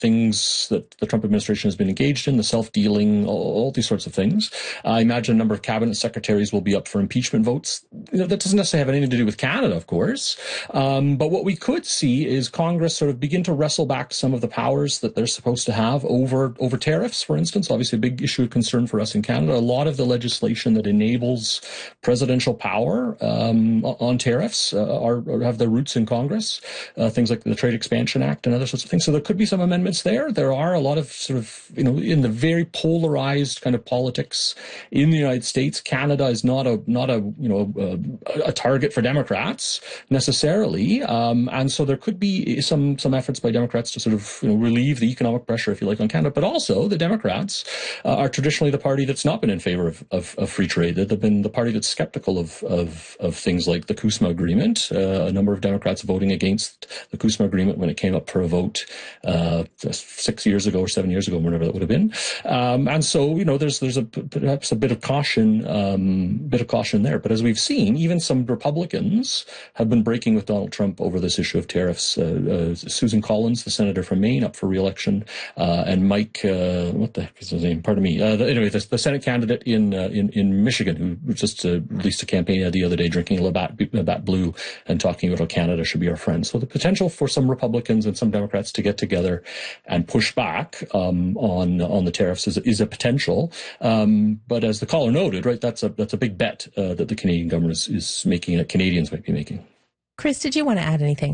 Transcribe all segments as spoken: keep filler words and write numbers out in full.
things that the Trump administration has been engaged in, the self-dealing, all, all these sorts of things. I imagine a number of cabinet secretaries will be up for impeachment votes. You know, that doesn't necessarily have anything to do with Canada, of course. Um, but what we could see is Congress sort of begin to wrestle back some of the powers that they're supposed to have over, over tariffs, for instance. Obviously, a big issue of concern for us in Canada. A lot of the legislation that enables presidential power um, on tariffs uh, are, are have their roots in Congress. Uh, things like the Trade Expansion Act and other sorts of things. So there could be some amendments there. There are a lot of sort of, you know, in the very polarized kind of politics in the United States, Canada is not a, not a, you know, a, a target for Democrats necessarily. Um, and so there could be some, some efforts by Democrats to sort of, you know, relieve the economic pressure, if you like, on Canada. But also the Democrats uh, are traditionally the party that's not been in favor of, of, of free trade. They've been the party that's skeptical of, of, of things like the CUSMA agreement. Uh, a number of Democrats voting against the CUSMA agreement when it came up for a vote uh, six years ago or seven years ago, whenever that would have been. Um, and so, you know, there's there's a perhaps a bit of caution, um, bit of caution there. But as we've seen, even some Republicans have been breaking with Donald Trump over this issue of tariffs. Uh, uh, Susan Collins, the senator from Maine, up for re-election, uh, and Mike, uh, what the heck is his name? Pardon me. Uh, the, anyway, the, the Senate candidate in uh, in in Michigan who just uh, released a campaign ad the other day, drinking a Labatt, Labatt Blue and talking about how Canada should be our friend. So the potential for some Republicans and some Democrats to get together and push back um, on on the tariffs is, is a potential. Um, but as the caller noted, right, that's a that's a big bet uh, that the Canadian government is, is making, that Canadians might be making. Chris, did you want to add anything?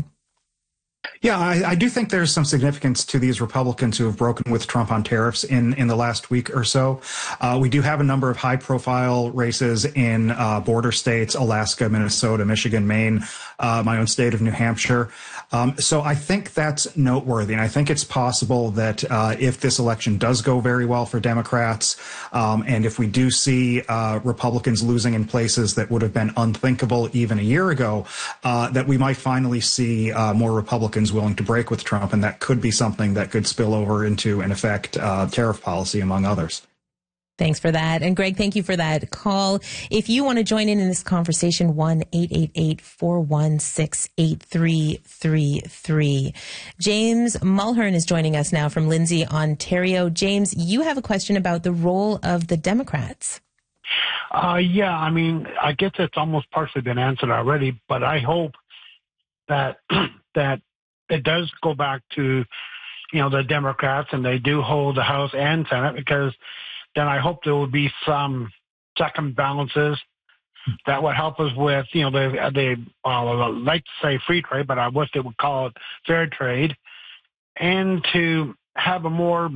Yeah, I, I do think there's some significance to these Republicans who have broken with Trump on tariffs in, in the last week or so. Uh, we do have a number of high-profile races in uh, border states, Alaska, Minnesota, Michigan, Maine, uh, my own state of New Hampshire. Um, so I think that's noteworthy, and I think it's possible that uh, if this election does go very well for Democrats, um, and if we do see uh, Republicans losing in places that would have been unthinkable even a year ago, uh, that we might finally see uh, more Republicans willing to break with Trump, and that could be something that could spill over into, in effect, uh, tariff policy, among others. Thanks for that. And Greg, thank you for that call. If you want to join in in this conversation, one eight eight eight, four one six, eight three three three. James Mulhern is joining us now from Lindsay, Ontario. James, you have a question about the role of the Democrats. Uh, yeah, I mean, I guess it's almost partially been answered already, but I hope that that it does go back to, you know, the Democrats, and they do hold the House and Senate, because then I hope there will be some check and balances that would help us with, you know, the, the well, I like to say free trade, but I wish they would call it fair trade, and to have a more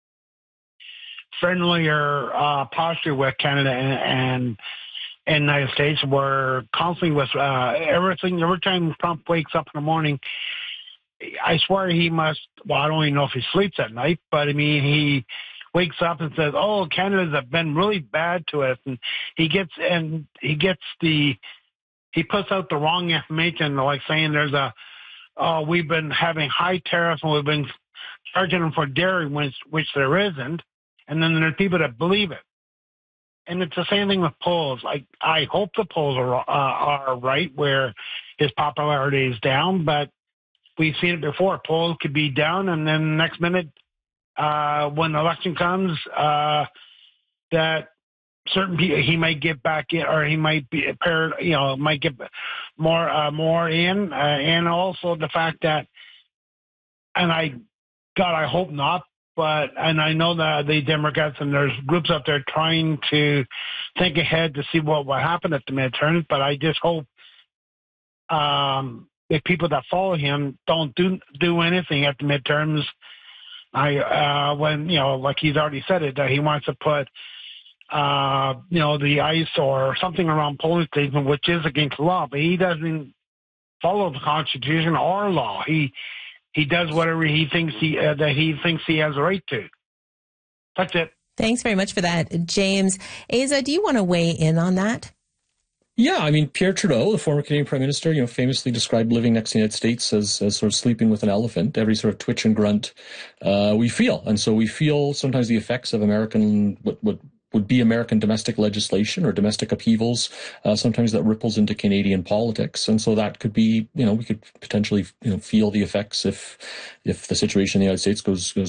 friendlier uh, posture with Canada and, and and the United States. We're constantly with uh, everything. Every time Trump wakes up in the morning, I swear he must, well, I don't even know if he sleeps at night, but I mean, he wakes up and says, oh, Canada's have been really bad to us. And he gets, and he gets the, he puts out the wrong information, like saying there's a, oh, we've been having high tariffs and we've been charging them for dairy, which, which there isn't. And then there's people that believe it. And it's the same thing with polls. Like, I hope the polls are, uh, are right, where his popularity is down, but we've seen it before. Polls could be down, and then next minute, uh, when the election comes, uh, that certain people, he might get back in, or he might be paired, you know, might get more, uh, more in, uh, and also the fact that, and I, God, I hope not, but, and I know that the Democrats, and there's groups out there trying to think ahead to see what will happen at the midterms, but I just hope, um, if people that follow him don't do do anything at the midterms, I uh, when you know, like he's already said it, that he wants to put uh, you know, the ice or something around polling stations, which is against the law, but he doesn't follow the Constitution or law. He he does whatever he thinks he uh, that he thinks he has a right to. That's it. Thanks very much for that, James. Asa, do you want to weigh in on that? Yeah, I mean, Pierre Trudeau, the former Canadian Prime Minister, you know, famously described living next to the United States as, as sort of sleeping with an elephant. Every sort of twitch and grunt uh, we feel. And so we feel sometimes the effects of American, what, what would be American domestic legislation or domestic upheavals, uh, sometimes that ripples into Canadian politics. And so that could be, you know, we could potentially, you know, feel the effects if, if the situation in the United States goes, goes